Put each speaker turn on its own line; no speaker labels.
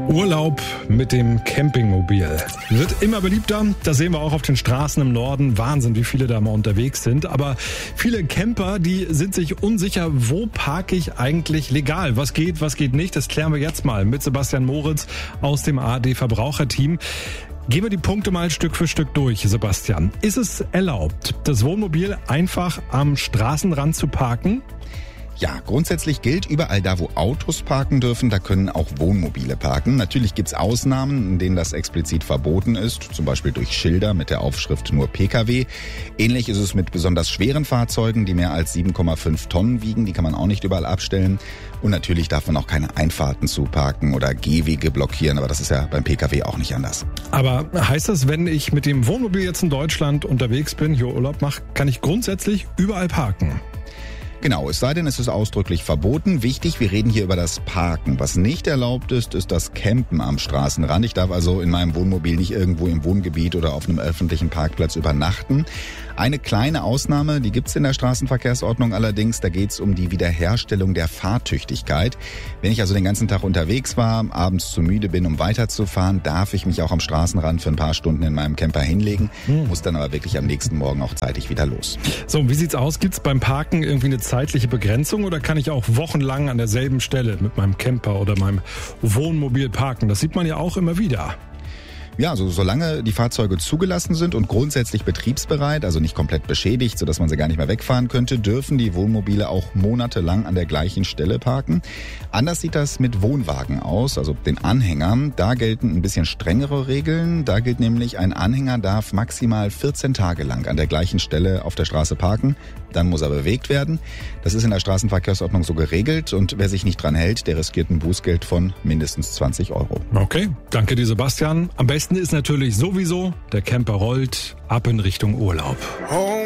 Urlaub mit dem Campingmobil wird immer beliebter. Das sehen wir auch auf den Straßen im Norden. Wahnsinn, wie viele da mal unterwegs sind. Aber viele Camper, die sind sich unsicher, wo parke ich eigentlich legal? Was geht nicht? Das klären wir jetzt mal mit Sebastian Moritz aus dem ARD Verbraucherteam. Gehen wir die Punkte mal Stück für Stück durch, Sebastian. Ist es erlaubt, das Wohnmobil einfach am Straßenrand zu parken?
Ja, grundsätzlich gilt, überall da, wo Autos parken dürfen, da können auch Wohnmobile parken. Natürlich gibt's Ausnahmen, in denen das explizit verboten ist, zum Beispiel durch Schilder mit der Aufschrift nur Pkw. Ähnlich ist es mit besonders schweren Fahrzeugen, die mehr als 7,5 Tonnen wiegen. Die kann man auch nicht überall abstellen. Und natürlich darf man auch keine Einfahrten zuparken oder Gehwege blockieren, aber das ist ja beim Pkw auch nicht anders.
Aber heißt das, wenn ich mit dem Wohnmobil jetzt in Deutschland unterwegs bin, hier Urlaub mache, kann ich grundsätzlich überall parken?
Genau, es sei denn, es ist ausdrücklich verboten. Wichtig, wir reden hier über das Parken. Was nicht erlaubt ist, ist das Campen am Straßenrand. Ich darf also in meinem Wohnmobil nicht irgendwo im Wohngebiet oder auf einem öffentlichen Parkplatz übernachten. Eine kleine Ausnahme, die gibt's in der Straßenverkehrsordnung allerdings, da geht's um die Wiederherstellung der Fahrtüchtigkeit. Wenn ich also den ganzen Tag unterwegs war, abends zu müde bin, um weiterzufahren, darf ich mich auch am Straßenrand für ein paar Stunden in meinem Camper hinlegen, muss dann aber wirklich am nächsten Morgen auch zeitig wieder los.
So, wie sieht's aus? Gibt's beim Parken irgendwie eine zeitliche Begrenzung oder kann ich auch wochenlang an derselben Stelle mit meinem Camper oder meinem Wohnmobil parken? Das sieht man ja auch immer wieder.
Ja, also solange die Fahrzeuge zugelassen sind und grundsätzlich betriebsbereit, also nicht komplett beschädigt, sodass man sie gar nicht mehr wegfahren könnte, dürfen die Wohnmobile auch monatelang an der gleichen Stelle parken. Anders sieht das mit Wohnwagen aus, also den Anhängern. Da gelten ein bisschen strengere Regeln. Da gilt nämlich, ein Anhänger darf maximal 14 Tage lang an der gleichen Stelle auf der Straße parken. Dann muss er bewegt werden. Das ist in der Straßenverkehrsordnung so geregelt und wer sich nicht dran hält, der riskiert ein Bußgeld von mindestens 20 Euro.
Okay, danke dir, Sebastian. Am besten ist natürlich sowieso, der Camper rollt ab in Richtung Urlaub.